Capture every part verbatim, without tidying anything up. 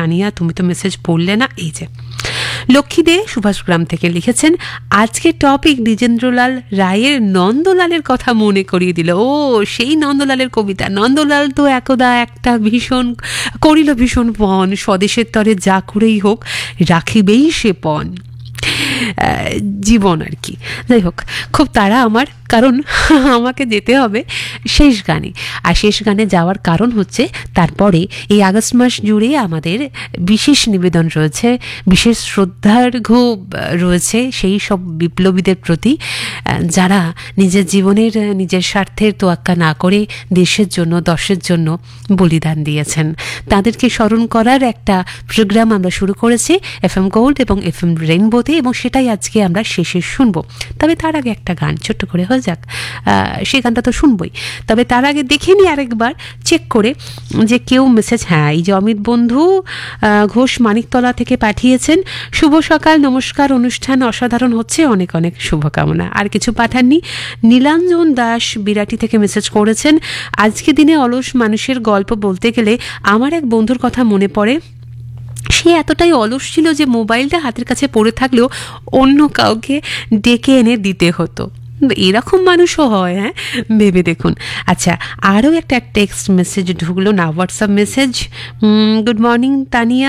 তানিয়া তুমি তো মেসেজ পড়লে না। এই যে লক্ষ্মী দে সুভাষগ্রাম থেকে লিখেছেন, আজকের টপিক দ্বিজেন্দ্রলাল রায়ের নন্দলালের কথা মনে করিয়ে দিল। ও সেই নন্দলালের কবিতা। নন্দলাল তো একদা একটা ভীষণ করিল ভীষণ পণ, স্বদেশের তরে যা করেই হোক রাখিবেই সে পণ। জীবন আর কি। যাই হোক, খুব তাড়া আমার, কারণ আমাকে যেতে হবে শেষ গানে। আর শেষ গানে যাওয়ার কারণ হচ্ছে তারপরে এই আগস্ট মাস জুড়ে আমাদের বিশেষ নিবেদন রয়েছে, বিশেষ শ্রদ্ধার্ঘ্য রয়েছে সেই সব বিপ্লবীদের প্রতি যারা নিজের জীবনের নিজের স্বার্থের তোয়াক্কা না করে দেশের জন্য দশের জন্য বলিদান দিয়েছেন। তাদেরকে স্মরণ করার একটা প্রোগ্রাম আমরা শুরু করেছি এফ এম গোল্ড এবং এফ এম রেইনবোতে, এবং সেটাই আজকে আমরা শেষে শুনবো। তবে তার আগে একটা গান ছোট্ট করে হয়ে যাক, সেই গানটা তো শুনবই। তবে তার আগে দেখে নিই আরেকবার চেক করে যে কেউ মেসেজ, হ্যাঁ এই যে অমিত বন্ধু ঘোষ মানিকতলা থেকে পাঠিয়েছেন, শুভ সকাল, নমস্কার, অনুষ্ঠান অসাধারণ হচ্ছে, অনেক অনেক শুভকামনা। আর কিছু পাঠাননি। নীলাঞ্জন দাস বিরাটি থেকে মেসেজ করেছেন, আজকে দিনে অলস মানুষের গল্প বলতে গেলে আমার এক বন্ধুর কথা মনে পড়ে। সে এতটাই অলস ছিল যে মোবাইলটা হাতের কাছে পড়ে থাকলেও অন্য কাউকে ডেকে এনে দিতে হতো। এরকম মানুষও হয়, হ্যাঁ ভেবে দেখুন। আচ্ছা, আরও একটা টেক্সট মেসেজ ঢুকলো না, WhatsApp message. Good morning Tania,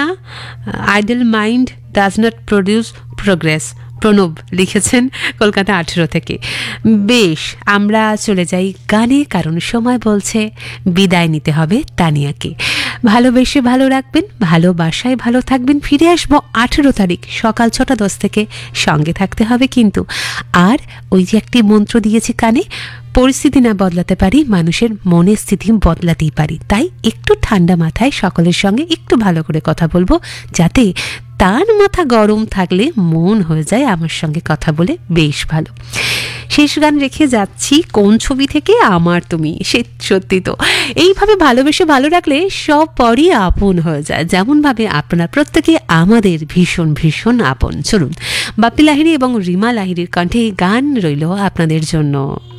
idol mind does not produce progress, Pranab লিখেছেন কলকাতা আঠেরো থেকে। বেশ, আমরা চলে যাই গানে, কারণ সময় বলছে বিদায় নিতে হবে তানিয়াকে। ভালোবেসে ভালো রাখবেন, ভালোবাসায় ভালো থাকবেন। ফিরে আসবো আঠেরো তারিখ সকাল ছটা দশ থেকে, সঙ্গে থাকতে হবে কিন্তু। আর ওই যে একটি মন্ত্র দিয়েছি কানে, পরিস্থিতি না বদলাতে পারি, মানুষের মনের স্থিতি বদলাতেই পারি। তাই একটু ঠান্ডা মাথায় সকলের সঙ্গে একটু ভালো করে কথা বলবো, যাতে তার মাথা গরম থাকলে মন হয়ে যায় আমার সঙ্গে কথা বলে বেশ ভালো। শেষ গান রেখে যাচ্ছি কোন ছবি থেকে, আমার তুমি। সে সত্যি তো, এইভাবে ভালোবেসে ভালো রাখলে সব পরই আপন হয়ে যায়, যেমনভাবে আপনারা প্রত্যেকে আমাদের ভীষণ ভীষণ আপন। চলুন, বাপ্পি লাহিড়ী এবং রিমা লাহিড়ীর কণ্ঠে গান রইল আপনাদের জন্য।